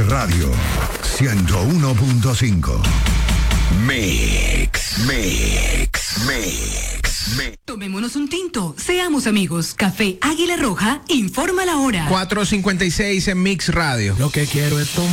Radio 101.5. Mix. Tomémonos un tinto, seamos amigos. Café Águila Roja informa la hora. 4:56 en Mix Radio. Lo que quiero es tomar.